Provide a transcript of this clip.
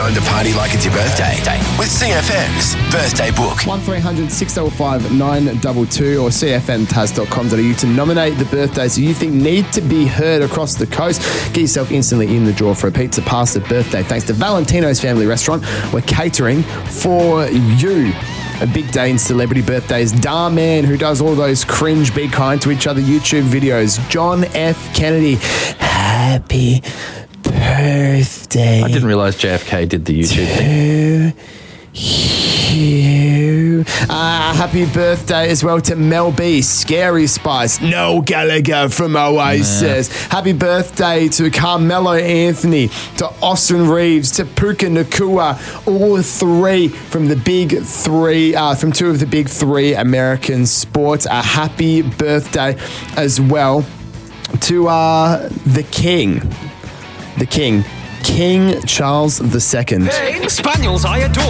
On to party like it's your birthday with CFM's Birthday Book. 1300 605 922 or cfmtaz.com.au to nominate the birthdays that you think need to be heard across the coast. Get yourself instantly in the draw for a pizza pasta birthday thanks to Valentino's Family Restaurant. We're catering for you. A big day in celebrity birthdays. Darman, who does all those cringe, be kind to each other YouTube videos. John F. Kennedy, happy birthday. I didn't realise JFK did the YouTube thing. You. Happy birthday as well to Mel B, Scary Spice, Noel Gallagher from Oasis. Happy birthday to Carmelo Anthony, to Austin Reeves, to Puka Nakua, all three from the big three, from two of the big three American sports. A happy birthday as well to the King. King Charles II. Spaniels I adore.